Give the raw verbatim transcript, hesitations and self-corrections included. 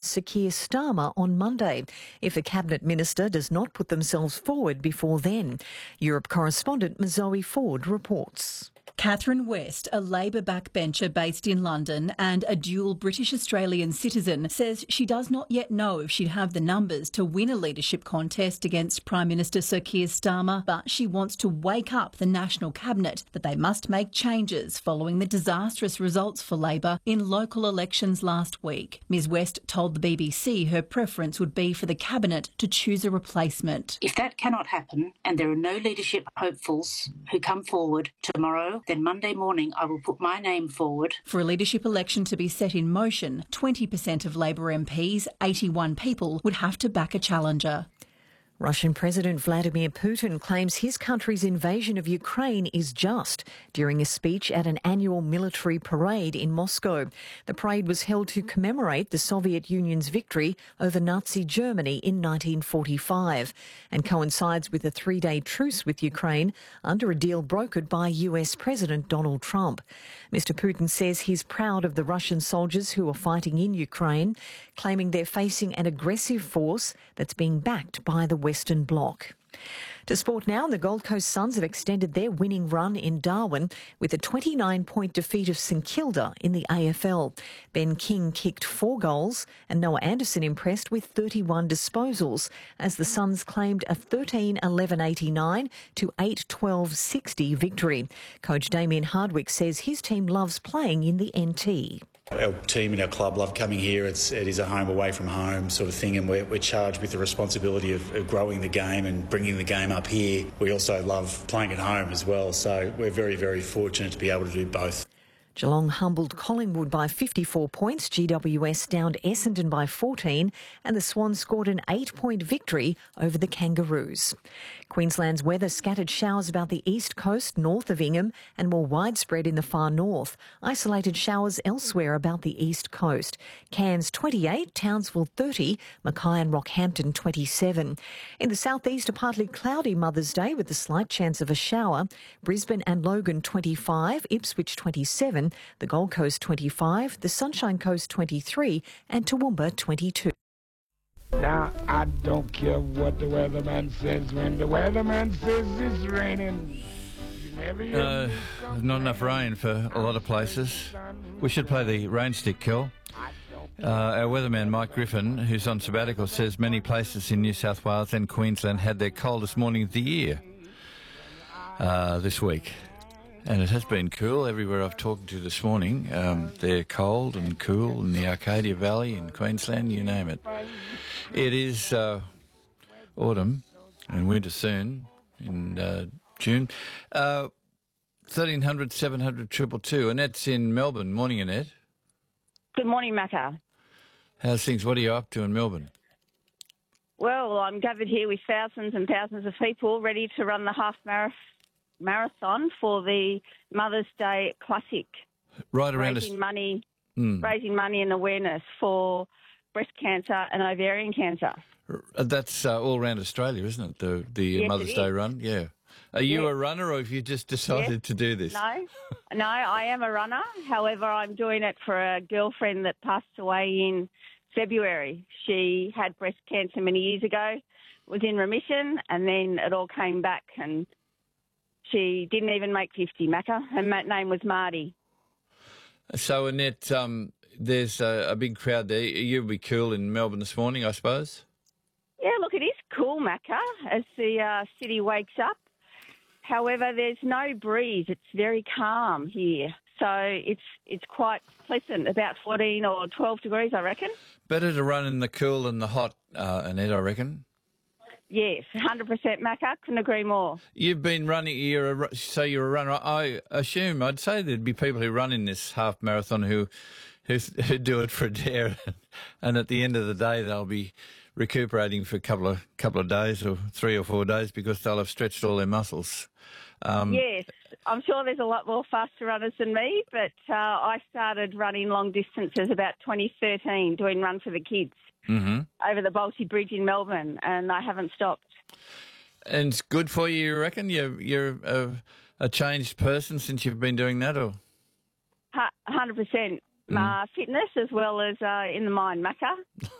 Sir Keir Starmer on Monday, if a cabinet minister does not put themselves forward before then. Europe correspondent Zoe Ford reports. Catherine West, a Labor backbencher based in London and a dual British-Australian citizen, says she does not yet know if she'd have the numbers to win a leadership contest against Prime Minister Sir Keir Starmer, but she wants to wake up the National Cabinet that they must make changes following the disastrous results for Labor in local elections last week. Ms West told the B B C her preference would be for the Cabinet to choose a replacement. If that cannot happen and there are no leadership hopefuls who come forward tomorrow, then Monday morning I will put my name forward. For a leadership election to be set in motion, twenty percent of Labor M Ps, eighty-one people, would have to back a challenger. Russian President Vladimir Putin claims his country's invasion of Ukraine is just during a speech at an annual military parade in Moscow. The parade was held to commemorate the Soviet Union's victory over Nazi Germany in nineteen forty-five and coincides with a three-day truce with Ukraine under a deal brokered by U S President Donald Trump. Mister Putin says he's proud of the Russian soldiers who are fighting in Ukraine, claiming they're facing an aggressive force that's being backed by the Western Bloc. To sport now, the Gold Coast Suns have extended their winning run in Darwin with a twenty-nine point defeat of St Kilda in the A F L. Ben King kicked four goals and Noah Anderson impressed with thirty-one disposals as the Suns claimed a thirteen eleven eighty-nine to eight twelve sixty victory. Coach Damien Hardwick says his team loves playing in the N T. Our team and our club love coming here. It's, it is a home away from home sort of thing, and we're, we're charged with the responsibility of, of growing the game and bringing the game up here. We also love playing at home as well, so we're very, very fortunate to be able to do both. Geelong humbled Collingwood by fifty-four points, G W S downed Essendon by fourteen, and the Swans scored an eight-point victory over the Kangaroos. Queensland's weather scattered showers about the east coast, north of Ingham, and more widespread in the far north. Isolated showers elsewhere about the east coast. Cairns twenty-eight, Townsville thirty, Mackay and Rockhampton twenty-seven. In the southeast, a partly cloudy Mother's Day with a slight chance of a shower. Brisbane and Logan twenty-five, Ipswich twenty-seven, the Gold Coast twenty-five, the Sunshine Coast twenty-three, and Toowoomba twenty-two. Now, I don't care what the weatherman says when the weatherman says it's raining. Uh, not enough rain for a lot of places. We should play the rain stick, Kel. Uh, our weatherman, Mike Griffin, who's on sabbatical, says many places in New South Wales and Queensland had their coldest morning of the year uh, this week. And it has been cool everywhere I've talked to this morning. Um, they're cold and cool in the Arcadia Valley, in Queensland, you name it. It is uh, autumn and winter soon in uh, June. Uh, thirteen hundred, seven hundred, two two two. Annette's in Melbourne. Morning, Annette. Good morning, Macca. How's things? What are you up to in Melbourne? Well, I'm gathered here with thousands and thousands of people ready to run the half marathon. marathon for the Mother's Day Classic. Right around raising us. money, mm. raising money and awareness for breast cancer and ovarian cancer. That's uh, all around Australia, isn't it? The the Yes, Mother's it Day is. run. Yeah. Are you Yes. a runner, or have you just decided Yes. to do this? No, no, I am a runner. However, I'm doing it for a girlfriend that passed away in February. She had breast cancer many years ago, was in remission, and then it all came back, and she didn't even make fifty, Macca. Her ma- name was Marty. So, Annette, um, there's a, a big crowd there. You'll be cool in Melbourne this morning, I suppose? Yeah, look, it is cool, Macca, as the uh, city wakes up. However, there's no breeze. It's very calm here. So it's it's quite pleasant, about fourteen or twelve degrees, I reckon. Better to run in the cool than the hot, uh, Annette, I reckon. Yes, one hundred percent, Macca. Couldn't agree more. You've been running, you're a, so you're a runner. I assume, I'd say there'd be people who run in this half marathon who, who, who do it for a dare, and at the end of the day they'll be recuperating for a couple of couple of days or three or four days because they'll have stretched all their muscles. Um, yes, I'm sure there's a lot more faster runners than me, but uh, I started running long distances about twenty thirteen, doing Run for the Kids mm-hmm. over the Balti Bridge in Melbourne, and I haven't stopped. And it's good for you, you reckon? You're, you're a, a changed person since you've been doing that, or? one hundred percent. Mm. Uh, fitness as well as uh, in the mind, Macca.